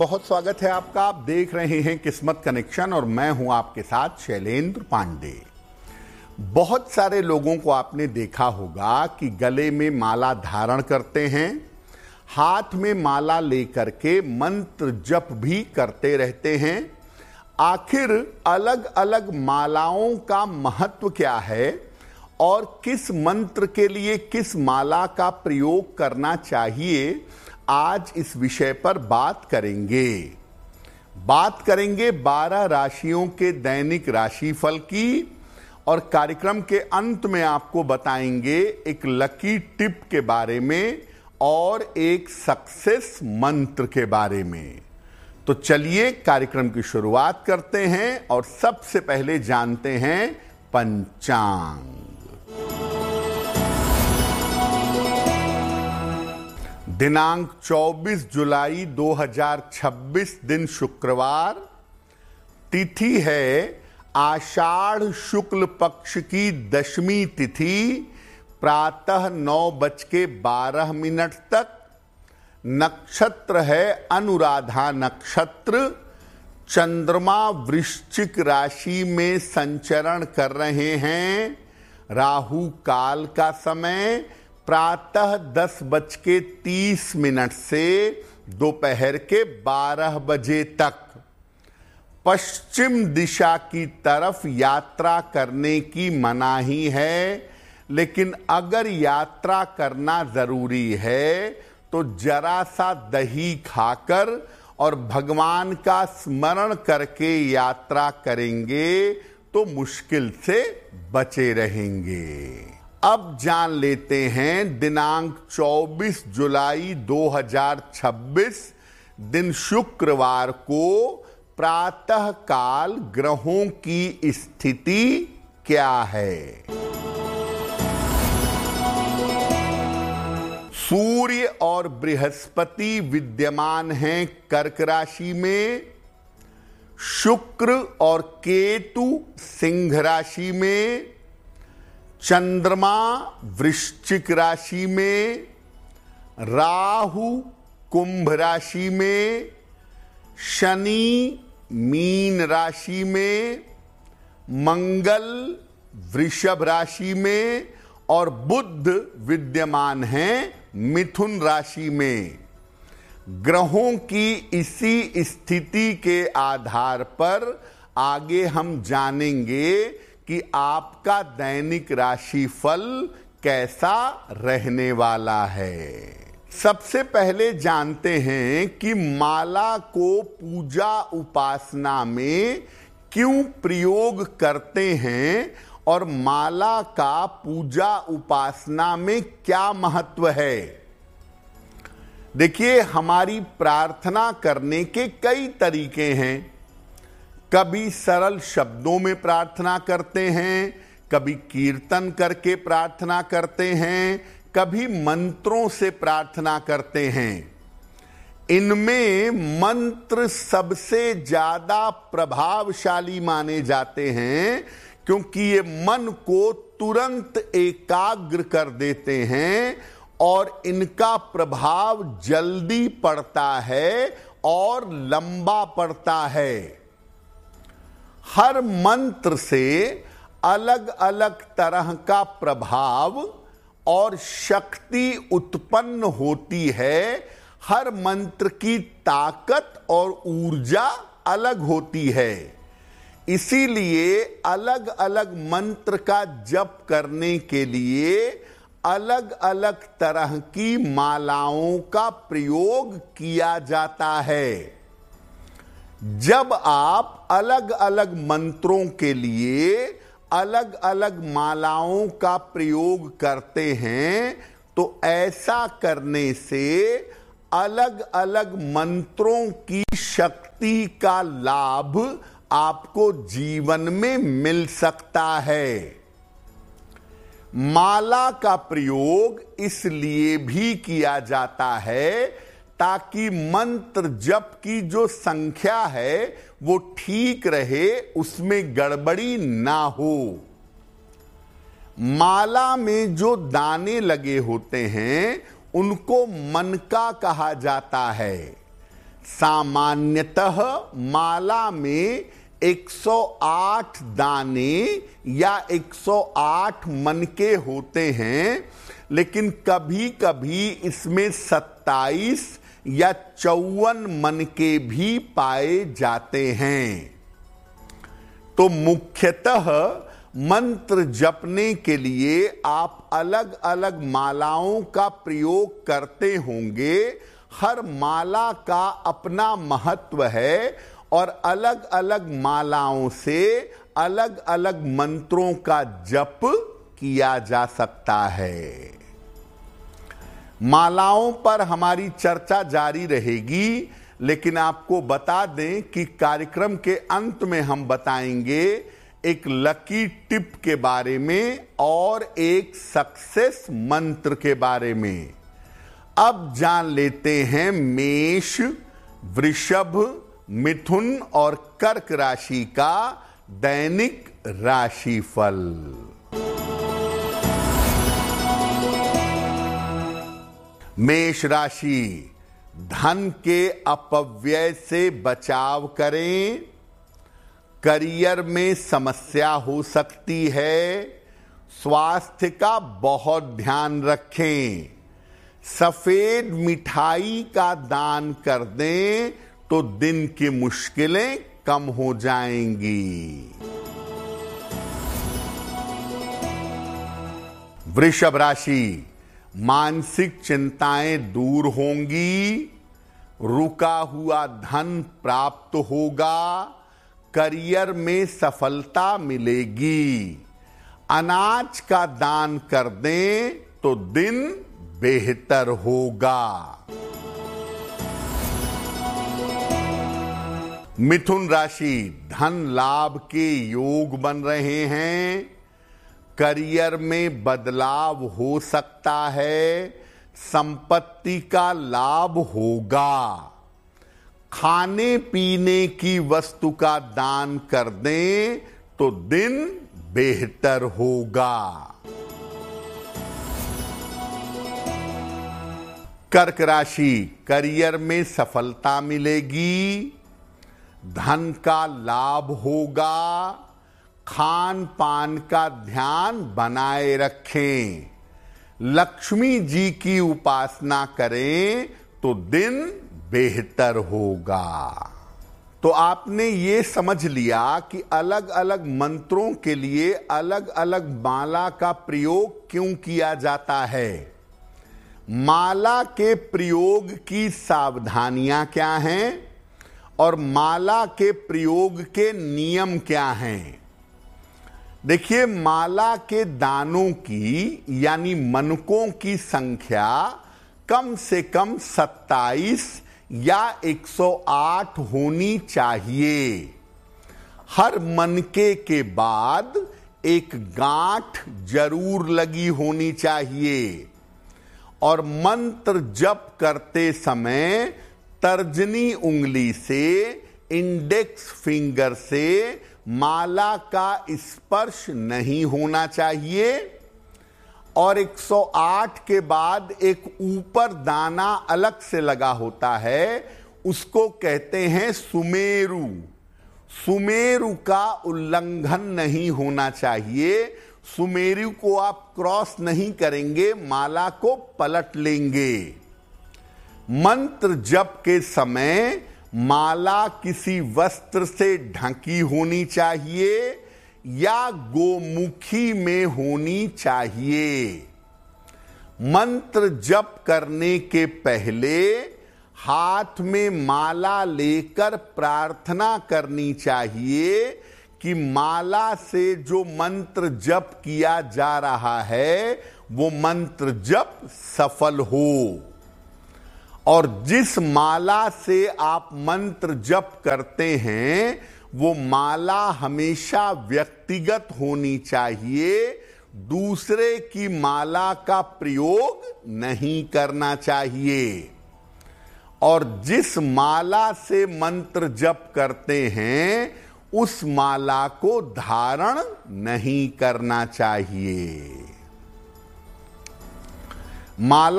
बहुत स्वागत है आपका। आप देख रहे हैं किस्मत कनेक्शन और मैं हूं आपके साथ शैलेंद्र पांडे। बहुत सारे लोगों को आपने देखा होगा कि गले में माला धारण करते हैं, हाथ में माला लेकर के मंत्र जप भी करते रहते हैं। आखिर अलग अलग मालाओं का महत्व क्या है और किस मंत्र के लिए किस माला का प्रयोग करना चाहिए, आज इस विषय पर बात करेंगे 12 राशियों के दैनिक राशिफल की और कार्यक्रम के अंत में आपको बताएंगे एक लकी टिप के बारे में और एक सक्सेस मंत्र के बारे में। तो चलिए कार्यक्रम की शुरुआत करते हैं और सबसे पहले जानते हैं पंचांग। दिनांक 24 जुलाई 2026 दिन शुक्रवार, तिथि है आषाढ़ शुक्ल पक्ष की दशमी तिथि, प्रातः 9:12 तक। नक्षत्र है अनुराधा नक्षत्र। चंद्रमा वृश्चिक राशि में संचरण कर रहे हैं। राहु काल का समय प्रातः 10:30 से दोपहर के 12 बजे तक। पश्चिम दिशा की तरफ यात्रा करने की मनाही है, लेकिन अगर यात्रा करना जरूरी है तो जरा सा दही खाकर और भगवान का स्मरण करके यात्रा करेंगे तो मुश्किल से बचे रहेंगे। अब जान लेते हैं दिनांक 24 जुलाई 2026 दिन शुक्रवार को प्रातः काल ग्रहों की स्थिति क्या है। सूर्य और बृहस्पति विद्यमान हैं कर्क राशि में। शुक्र और केतु सिंह राशि में। चंद्रमा वृश्चिक राशि में। राहु कुंभ राशि में। शनि मीन राशि में। मंगल वृषभ राशि में और बुध विद्यमान हैं मिथुन राशि में। ग्रहों की इसी स्थिति के आधार पर आगे हम जानेंगे कि आपका दैनिक राशिफल कैसा रहने वाला है। सबसे पहले जानते हैं कि माला को पूजा उपासना में क्यों प्रयोग करते हैं और माला का पूजा उपासना में क्या महत्व है। देखिए, हमारी प्रार्थना करने के कई तरीके हैं। कभी सरल शब्दों में प्रार्थना करते हैं, कभी कीर्तन करके प्रार्थना करते हैं, कभी मंत्रों से प्रार्थना करते हैं। इनमें मंत्र सबसे ज्यादा प्रभावशाली माने जाते हैं क्योंकि ये मन को तुरंत एकाग्र कर देते हैं और इनका प्रभाव जल्दी पड़ता है और लंबा पड़ता है। हर मंत्र से अलग अलग तरह का प्रभाव और शक्ति उत्पन्न होती है। हर मंत्र की ताकत और ऊर्जा अलग होती है। इसीलिए अलग अलग मंत्र का जप करने के लिए अलग अलग तरह की मालाओं का प्रयोग किया जाता है। जब आप अलग अलग मंत्रों के लिए अलग अलग मालाओं का प्रयोग करते हैं तो ऐसा करने से अलग अलग मंत्रों की शक्ति का लाभ आपको जीवन में मिल सकता है। माला का प्रयोग इसलिए भी किया जाता है ताकि मंत्र जप की जो संख्या है वो ठीक रहे, उसमें गड़बड़ी ना हो। माला में जो दाने लगे होते हैं उनको मनका कहा जाता है। सामान्यतः माला में 108 दाने या 108 मनके होते हैं, लेकिन कभी कभी इसमें 27 या 54 मनके भी पाए जाते हैं। तो मुख्यतः मंत्र जपने के लिए आप अलग अलग मालाओं का प्रयोग करते होंगे। हर माला का अपना महत्व है और अलग अलग मालाओं से अलग अलग मंत्रों का जप किया जा सकता है। मालाओं पर हमारी चर्चा जारी रहेगी, लेकिन आपको बता दें कि कार्यक्रम के अंत में हम बताएंगे एक लकी टिप के बारे में और एक सक्सेस मंत्र के बारे में। अब जान लेते हैं मेष, वृषभ, मिथुन और कर्क राशि का दैनिक राशिफल। मेष राशि, धन के अपव्यय से बचाव करें। करियर में समस्या हो सकती है। स्वास्थ्य का बहुत ध्यान रखें। सफेद मिठाई का दान कर दें तो दिन की मुश्किलें कम हो जाएंगी। वृषभ राशि, मानसिक चिंताएं दूर होंगी। रुका हुआ धन प्राप्त होगा। करियर में सफलता मिलेगी। अनाज का दान कर दें तो दिन बेहतर होगा। मिथुन राशि, धन लाभ के योग बन रहे हैं। करियर में बदलाव हो सकता है। संपत्ति का लाभ होगा। खाने पीने की वस्तु का दान कर दें तो दिन बेहतर होगा। कर्क राशि, करियर में सफलता मिलेगी। धन का लाभ होगा। खान पान का ध्यान बनाए रखें। लक्ष्मी जी की उपासना करें तो दिन बेहतर होगा। तो आपने ये समझ लिया कि अलग अलग मंत्रों के लिए अलग अलग माला का प्रयोग क्यों किया जाता है। माला के प्रयोग की सावधानियां क्या हैं और माला के प्रयोग के नियम क्या हैं। देखिए, माला के दानों की यानी मनकों की संख्या कम से कम 27 या 108 होनी चाहिए। हर मनके के बाद एक गांठ जरूर लगी होनी चाहिए और मंत्र जप करते समय तर्जनी उंगली से, इंडेक्स फिंगर से माला का स्पर्श नहीं होना चाहिए और 108 के बाद एक ऊपर दाना अलग से लगा होता है, उसको कहते हैं सुमेरु। सुमेरु का उल्लंघन नहीं होना चाहिए। सुमेरु को आप क्रॉस नहीं करेंगे, माला को पलट लेंगे। मंत्र जप के समय माला किसी वस्त्र से ढकी होनी चाहिए या गोमुखी में होनी चाहिए। मंत्र जप करने के पहले हाथ में माला लेकर प्रार्थना करनी चाहिए कि माला से जो मंत्र जप किया जा रहा है वो मंत्र जप सफल हो। और जिस माला से आप मंत्र जप करते हैं वो माला हमेशा व्यक्तिगत होनी चाहिए। दूसरे की माला का प्रयोग नहीं करना चाहिए। और जिस माला से मंत्र जप करते हैं उस माला को धारण नहीं करना चाहिए। माला